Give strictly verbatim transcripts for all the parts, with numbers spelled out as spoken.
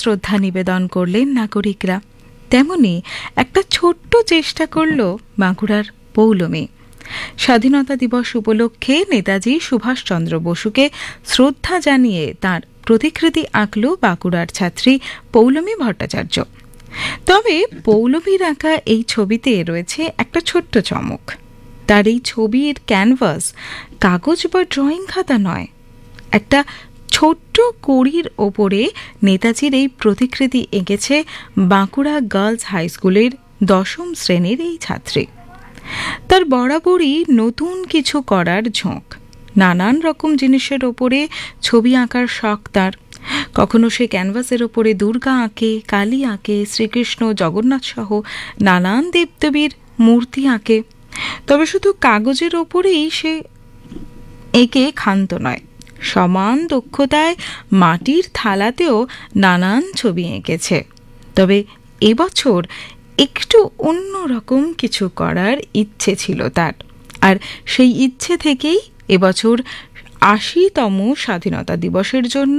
শ্রদ্ধা নিবেদন করলেন নাগরিকরা, তেমনি একটা ছোট্ট চেষ্টা করল বাঁকুড়ার পৌলমী। স্বাধীনতা দিবস উপলক্ষে নেতাজি সুভাষচন্দ্র বসুকে শ্রদ্ধা জানিয়ে তার প্রতিকৃতি আঁকল বাঁকুড়ার ছাত্রী পৌলমী ভট্টাচার্য। তবে পৌলমীর আঁকা এই ছবিতে রয়েছে একটা ছোট্ট চমক। তার এই ছবির ক্যানভাস কাগজ বা ড্রয়িং খাতা নয়, একটা ছোট্ট কড়ির ওপরে নেতাজির এই প্রতিকৃতি এঁকেছে বাঁকুড়া গার্লস হাই স্কুলের দশম শ্রেণীর এই ছাত্রী। তার বরাবরই নতুন কিছু করার ঝোঁক, নানান রকম জিনিসের ওপরে ছবি আঁকার শখ তার। কখনো সে ক্যানভাসের ওপরে দুর্গা আঁকে, কালী আঁকে, শ্রীকৃষ্ণ, জগন্নাথ সহ নানান দেবদেবীর মূর্তি আঁকে। তবে শুধু কাগজের ওপরেই সে এঁকে ক্ষান্ত নয়, সমান দক্ষতায় মাটির থালাতেও নানান ছবি এঁকেছে। তবে এবছর একটু অন্যরকম কিছু করার ইচ্ছে ছিল তার, আর সেই ইচ্ছে থেকেই এবছর আশিতম স্বাধীনতা দিবসের জন্য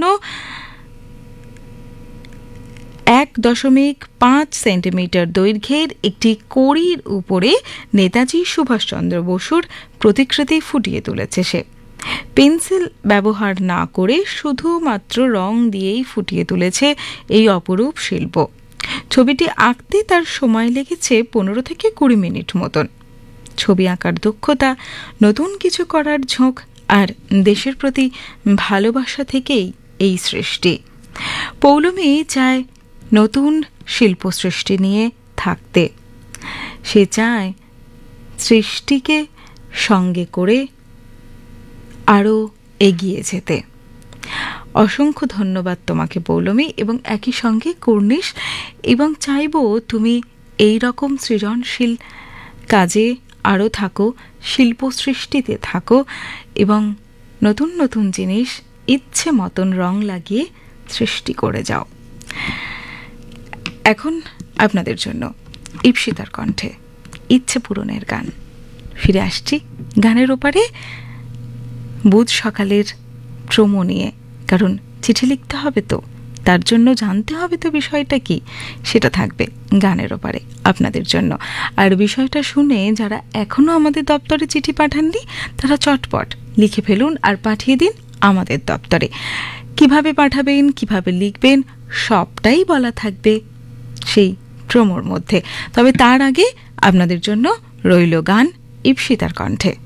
এক দশমিক পাঁচ সেন্টিমিটার দৈর্ঘ্যের একটি কড়ির উপরে নেতাজি সুভাষচন্দ্র বসুর প্রতিকৃতি ফুটিয়ে তুলেছে সে। পেন্সিল ব্যবহার না করে শুধুমাত্র রং দিয়েই ফুটিয়ে তুলেছে এই অপরূপ শিল্প। ছবিটি আঁকতে তার সময় লেগেছে পনেরো থেকে কুড়ি মিনিট মতন। ছবি আঁকার দক্ষতা, নতুন কিছু করার ঝোঁক আর দেশের প্রতি ভালোবাসা থেকেই এই সৃষ্টি। পৌলমী চায় নতুন শিল্প সৃষ্টি নিয়ে থাকতে। সে চায় সৃষ্টিকে সঙ্গে করে আরও এগিয়ে যেতে। অসংখ্য ধন্যবাদ তোমাকে পৌলমী, এবং একই সঙ্গে কর্নিশ, এবং চাইব তুমি এই রকম সৃজনশীল কাজে আরও থাকো, শিল্প সৃষ্টিতে থাকো, এবং নতুন নতুন জিনিস ইচ্ছে মতন রং লাগিয়ে সৃষ্টি করে যাও। এখন আপনাদের জন্য ইপ্সিতার কণ্ঠে ইচ্ছে পূরণের গান। ফিরে আসছি গানের ওপারে বুধ সকালের প্রোমো নিয়ে, কারণ চিঠি লিখতে হবে তো, তার জন্য জানতে হবে তো বিষয়টা কি, সেটা থাকবে গানের ওপারে আপনাদের জন্য। আর বিষয়টা শুনে যারা এখনও আমাদের দপ্তরে চিঠি পাঠাননি, তারা চটপট লিখে ফেলুন আর পাঠিয়ে দিন আমাদের দপ্তরে। কিভাবে পাঠাবেন, কিভাবে লিখবেন, সবটাই বলা থাকবে সেই প্রোমোর মধ্যে। তবে তার আগে আপনাদের জন্য রইল গান ইপ্সিতার কণ্ঠে।